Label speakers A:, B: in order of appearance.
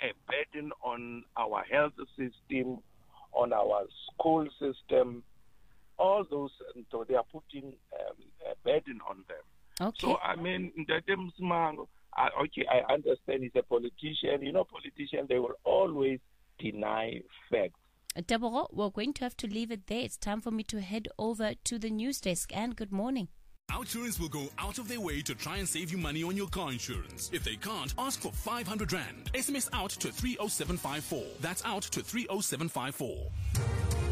A: a burden on our health system, on our school system. All those, they are putting a burden on them.
B: Okay.
A: So, I mean, I understand he's a politician. You know, politicians, they will always deny facts.
B: Deborah, we're going to have to leave it there. It's time for me to head over to the news desk. And good morning.
C: Outsurance will go out of their way to try and save you money on your car insurance. If they can't, ask for 500 Rand. SMS out to 30754. That's out to 30754.